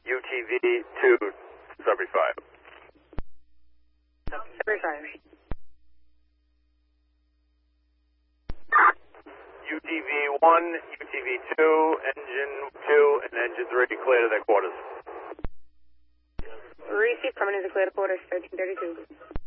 UTV 2, Sudbury 5. Sudbury 5. UTV 1, UTV 2, engine 2, and engine 3 clear to their quarters. Receive, coming into clear to quarters, 1332.